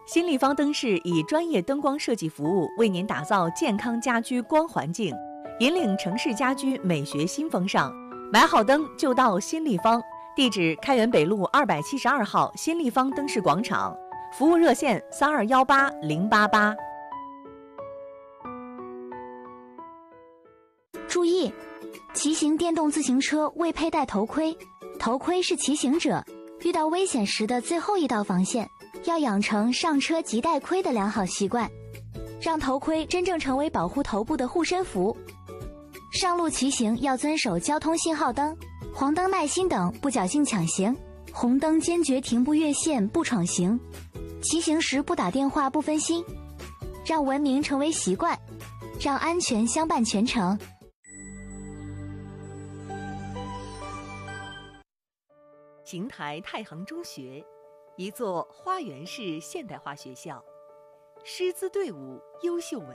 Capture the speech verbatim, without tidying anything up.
新立方灯饰以专业灯光设计服务，为您打造健康家居光环境，引领城市家居美学新风尚。买好灯就到新立方，地址开元北路二百七十二号新立方灯饰广场，服务热线三二幺八零八八。 注意，骑行电动自行车未佩戴头盔，头盔是骑行者遇到危险时的最后一道防线。要养成上车即戴盔的良好习惯，让头盔真正成为保护头部的护身符。上路骑行要遵守交通信号灯、黄灯耐心等，不侥幸抢行；红灯坚决停步越线，不闯行。骑行时不打电话，不分心，让文明成为习惯，让安全相伴全程。 邢台太行中学，一座花园式现代化学校，师资队伍优秀稳